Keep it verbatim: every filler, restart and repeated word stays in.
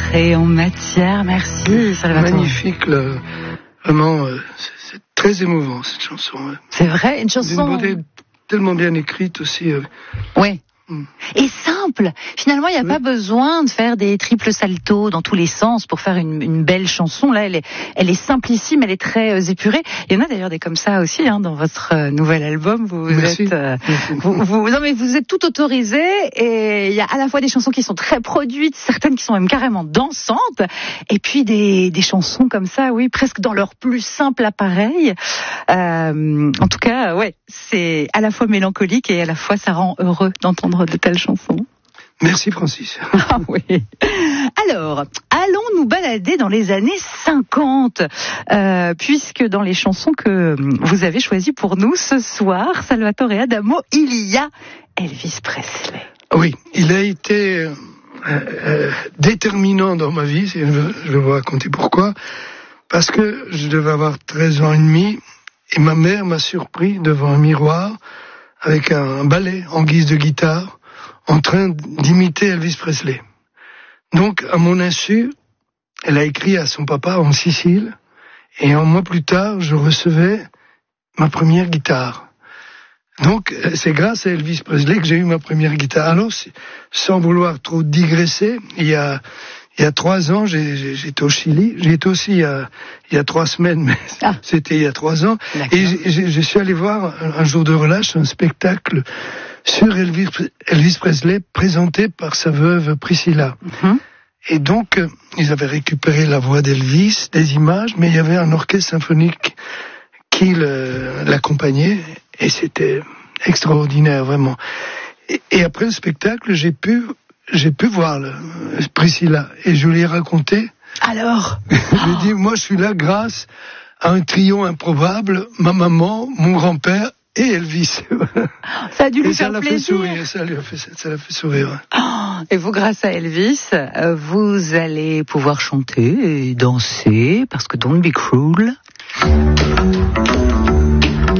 entrée en matière. Merci, Salvatore. Magnifique, le, vraiment, euh, c'est, c'est très émouvant cette chanson. Ouais. C'est vrai, une chanson... D'une beauté tellement bien écrite aussi. Euh. Oui. Et simple. Finalement, il n'y a oui. pas besoin de faire des triples saltos dans tous les sens pour faire une, une belle chanson. Là, elle est, elle est simplissime, elle est très euh, épurée. Il y en a d'ailleurs des comme ça aussi hein, dans votre euh, nouvel album. Vous, vous êtes, euh, vous, vous, non mais vous êtes tout autorisé et il y a à la fois des chansons qui sont très produites, certaines qui sont même carrément dansantes, et puis des, des chansons comme ça, oui, presque dans leur plus simple appareil. Euh, en tout cas, ouais, c'est à la fois mélancolique et à la fois ça rend heureux d'entendre de telles chansons. Merci Francis. Ah oui. Alors, allons nous balader dans les années cinquante, euh, puisque dans les chansons que vous avez choisies pour nous ce soir, Salvatore et Adamo, il y a Elvis Presley. Oui, il a été euh, euh, déterminant dans ma vie, je vais, je vais vous raconter pourquoi, parce que je devais avoir treize ans et demi, et ma mère m'a surpris devant un miroir, avec un ballet en guise de guitare, en train d'imiter Elvis Presley. Donc, à mon insu, elle a écrit à son papa en Sicile, et un mois plus tard, je recevais ma première guitare. Donc, c'est grâce à Elvis Presley que j'ai eu ma première guitare. Alors, sans vouloir trop digresser, il y a... Il y a trois ans, j'ai, j'ai, j'étais au Chili. J'y étais aussi il y a, il y a trois semaines, mais ah. c'était il y a trois ans. D'accord. Et j'ai, je suis allé voir un, un jour de relâche un spectacle sur Elvis, Elvis Presley présenté par sa veuve Priscilla. Mm-hmm. Et donc, euh, ils avaient récupéré la voix d'Elvis, des images, mais il y avait un orchestre symphonique qui le, l'accompagnait et c'était extraordinaire, vraiment. Et, et après le spectacle, j'ai pu... J'ai pu voir le, Priscilla et je lui ai raconté. Alors Je lui ai dit, moi je suis là grâce à un trio improbable, ma maman, mon grand-père et Elvis. Ça a dû lui et faire ça l'a plaisir. Fait sourire, ça l'a fait, ça l'a fait sourire. Oh, et vous, grâce à Elvis, vous allez pouvoir chanter et danser parce que Don't Be Cruel.